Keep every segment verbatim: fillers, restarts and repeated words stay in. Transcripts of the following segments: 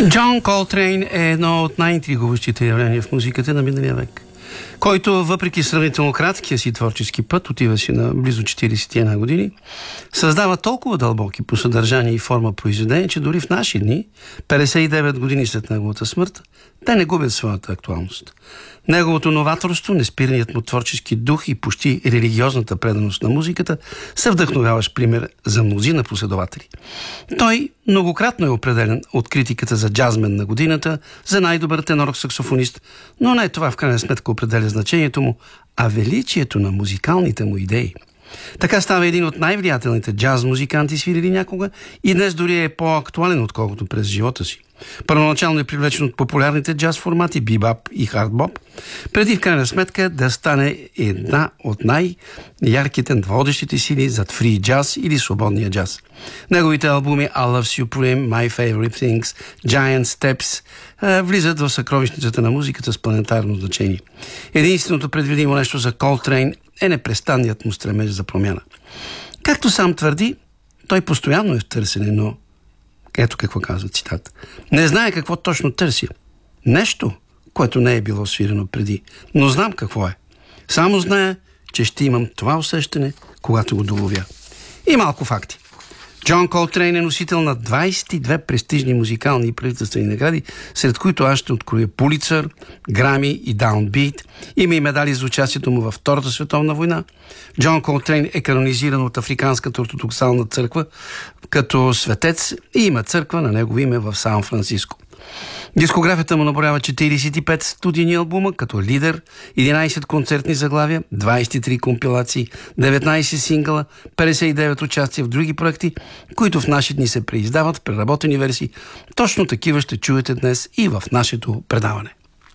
Джон Колтрейн е едно от най-интригуващите явления в музиката на миналия век, който, въпреки сравнително краткия си творчески път, отива си на близо четиридесет и една години, създава толкова дълбоки по съдържание и форма произведения, че дори в наши дни, петдесет и девет години след неговата смърт, те не губят своята актуалност. Неговото новаторство, неспирният му творчески дух и почти религиозната преданост на музиката са вдъхновяващ пример за мнозина последователи. Той многократно е определен от критиката за джазмен на годината, за най-добър тенор-саксофонист, но не това в крайна сметка определя значението му, а величието на музикалните му идеи. Така става един от най-влиятелните джаз-музиканти, свирили някога, и днес дори е по-актуален, отколкото през живота си. Първоначално е привлечен от популярните джаз формати бибап и хардбоп, преди в крайна сметка да стане една от най-ярките водещите сили зад фри джаз или свободния джаз. Неговите албуми I Love Supreme, My Favorite Things, Giant Steps влизат в съкровищницата на музиката с планетарно значение. Единственото предвидимо нещо за Колтрейн е непрестанният му стремеж за промяна. Както сам твърди, той постоянно е в търсене, но ето какво казва цитата: не знае какво точно търся. Нещо, което не е било свирено преди, но знам какво е. Само зная, че ще имам това усещане, когато го доловя. И малко факти. Джон Колтрейн е носител на двадесет и две престижни музикални и правителствени награди, сред които аз ще откроя Пулицър, Грами и Даунбит. Има и медали за участието му във Втората световна война. Джон Колтрейн е канонизиран от Африканската ортодоксална църква като светец и има църква на негово име в Сан-Франциско. Дискографията му наброява четиридесет и пет студийни албума като лидер, единадесет концертни заглавия, двадесет и три компилации, деветнадесет сингъла, петдесет и девет участия в други проекти, които в наши дни се преиздават в преработени версии. Точно такива ще чуете днес и в нашето предаване.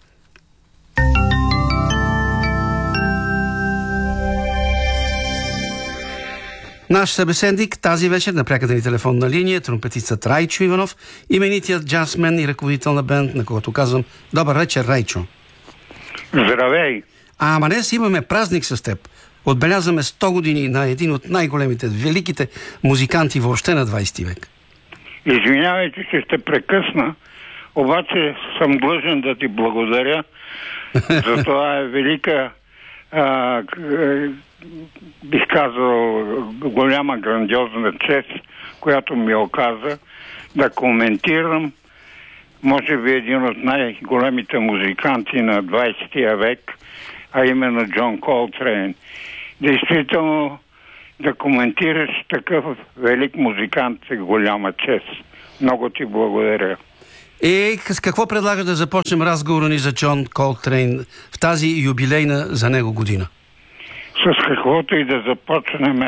Наш събеседник тази вечер на пряката ни телефонна линия, тромпетистът Райчо Иванов, именитият джазмен и ръководител на бенд, на когото казвам добър вечер, Райчо. Здравей! А, ама днес имаме празник с теб. Отбелязваме сто години на един от най-големите, великите музиканти въобще на двадесети век. Извинявайте, че ще прекъсна, обаче съм длъжен да ти благодаря за това е велика, а, бих казал, голяма грандиозна чест, която ми оказа да коментирам, може би един от най-големите музиканти на двадесетия век, а именно Джон Колтрейн. Действително, да коментираш такъв велик музикант е голяма чест. Много ти благодаря. И с какво предлагаш да започнем разговора ни за Джон Колтрейн в тази юбилейна за него година? С каквото и да започнем.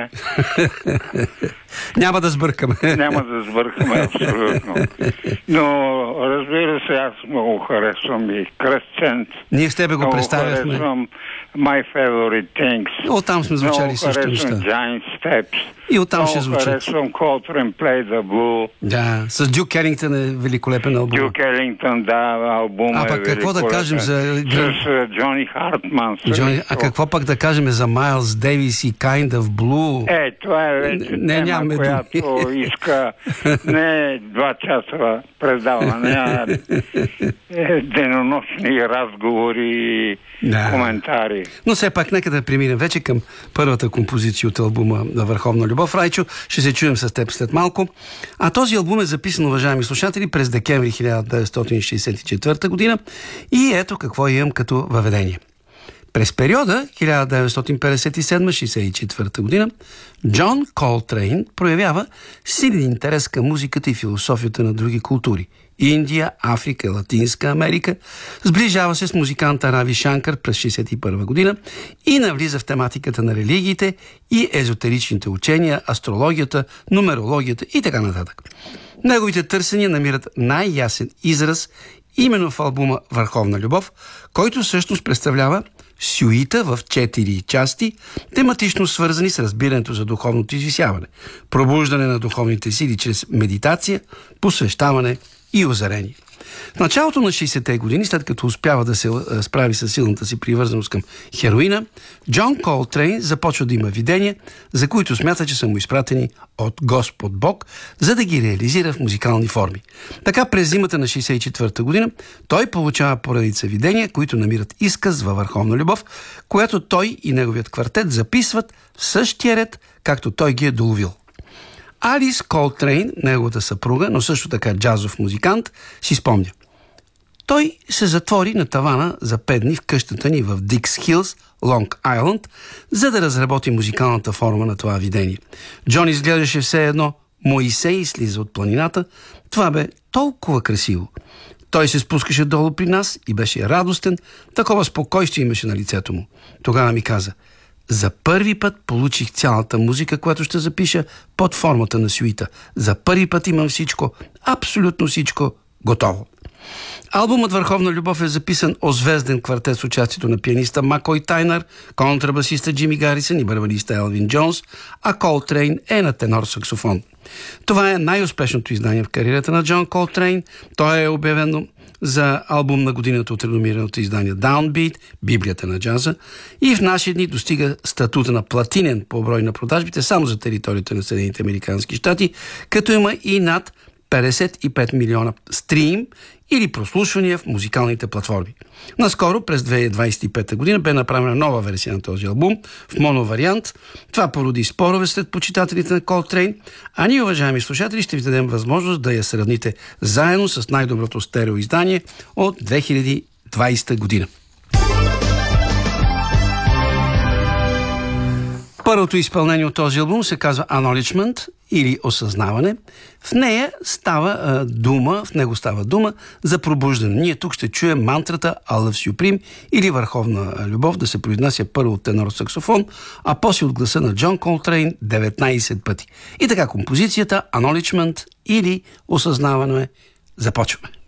Няма да сбъркаме. Няма да сбъркаме, абсолютно. Но, разбира се, аз много харесвам и Кръстчент. Ние с тебе го представяхме. Много харесвам My Favorite Things. Оттам сме звучали също неща. Много харесвам Giant Steps. И оттам ще звучат. Много харесвам Coltrane Play the Blue. Да, с Дюк Елингтън е великолепен албум. Дюк Елингтън, да, албум а е пък какво да кажем за... С Джони Хартман. Джони... А какво пък да кажем за Майлз Дейвис и Kind of Blue? Е, това е вече не, тема, която иска не два часа предаване, а денонощни разговори и да. Коментари. Но все пак нека да преминем вече към първата композиция от албума на Върховна любов. Райчо, ще се чуем с теб след малко. А този албум е записан, уважаеми слушатели, през декември хиляда деветстотин шейсет и четвърта година и ето какво имам като въведение. През периода хиляда деветстотин петдесет и седма до шейсет и четвърта година Джон Колтрейн проявява силен интерес към музиката и философията на други култури – Индия, Африка, Латинска Америка. Сближава се с музиканта Рави Шанкар през шейсет и първа година и навлиза в тематиката на религиите и езотеричните учения, астрологията, нумерологията и така нататък. Неговите търсения намират най-ясен израз именно в албума Върховна любов, който всъщност представлява сюита в четири части, тематично свързани с разбирането за духовното извисяване, пробуждане на духовните сили чрез медитация, посвещаване и озарение. В началото на шейсетте години, след като успява да се справи с силната си привързаност към хероина, Джон Колтрейн започва да има видения, за които смята, че са му изпратени от Господ Бог, за да ги реализира в музикални форми. Така през зимата на шейсет и четвърта година той получава поредица видения, които намират изказ във върховна любов, която той и неговият квартет записват в същия ред, както той ги е доловил. Алис Колтрейн, неговата съпруга, но също така джазов музикант, си спомня. Той се затвори на тавана за пет дни в къщата ни в Дикс Хилс, Лонг Айланд, за да разработи музикалната форма на това видение. Джон изглеждаше все едно Моисей слиза от планината. Това бе толкова красиво. Той се спускаше долу при нас и беше радостен, такова спокойствие имаше на лицето му. Тогава ми каза: за първи път получих цялата музика, която ще запиша под формата на сюита. За първи път имам всичко, абсолютно всичко готово. Албумът Върховна любов е записан от звезден квартет с участието на пианиста Макой Тайнър, контрабасиста Джими Гарисън и барабаниста Елвин Джонс, а Колтрейн е на тенор саксофон. Това е най-успешното издание в кариерата на Джон Колтрейн. Той е обявено за албум на годината от реномираното издание Downbeat, Библията на джаза, и в наши дни достига статута на платинен по брой на продажбите само за територията на Съединените американски щати, като има и над петдесет и пет милиона стрим или прослушвания в музикалните платформи. Наскоро, през две хиляди двадесет и пета година, бе направена нова версия на този албум в моновариант. Това породи спорове след почитателите на Колтрейн, а ние, уважаеми слушатели, ще ви дадем възможност да я сравните заедно с най-доброто стереоиздание от две хиляди двадесета година. Първото изпълнение от този албум се казва Acknowledgement или осъзнаване. В нея става а, дума, в него става дума за пробуждане. Ние тук ще чуем мантрата I love you supreme или върховна любов да се произнася първо от тенор саксофон, а после от гласа на Джон Колтрейн деветнадесет пъти. И така композицията Acknowledgement или осъзнаване започваме.